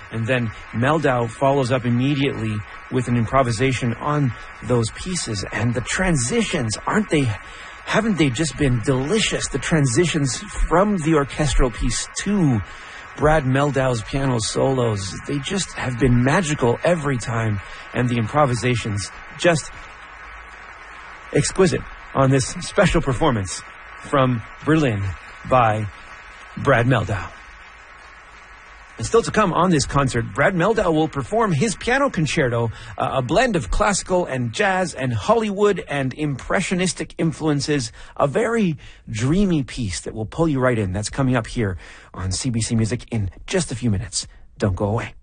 And then Meldau follows up immediately with an improvisation on those pieces. And the transitions, haven't they just been delicious? The transitions from the orchestral piece to Brad Meldau's piano solos, they just have been magical every time. And the improvisations just exquisite on this special performance from Berlin by Brad Meldau. And still to come on this concert, Brad Meldau will perform his piano concerto, a blend of classical and jazz and Hollywood and impressionistic influences, a very dreamy piece that will pull you right in. That's coming up here on CBC Music in just a few minutes. Don't go away.